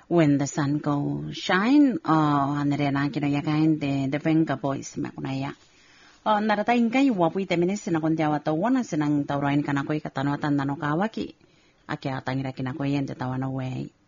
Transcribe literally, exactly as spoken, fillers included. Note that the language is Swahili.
When the sun goes shine, oh, haneré na kinayakain de the Venga Boys makunaya. Oh, narata ingay wapu ite minis na kundi awata wana sinang tauroin kanako ikatanwatan nanokawaki. Aki atangira kinako yen te tawana way.